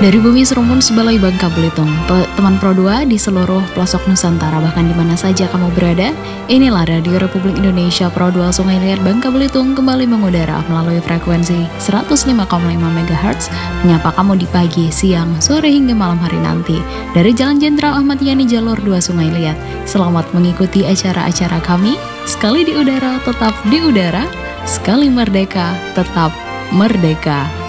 Dari bumi serumpun sebalai Bangka Belitung, teman Pro 2 di seluruh pelosok Nusantara, bahkan di mana saja kamu berada, inilah Radio Republik Indonesia Pro 2 Sungai Liat Bangka Belitung kembali mengudara melalui frekuensi 105,5 MHz, menyapa kamu di pagi, siang, sore hingga malam hari nanti. Dari Jalan Jenderal Ahmad Yani Jalur 2 Sungai Liat, selamat mengikuti acara-acara kami, sekali di udara tetap di udara, sekali merdeka tetap merdeka.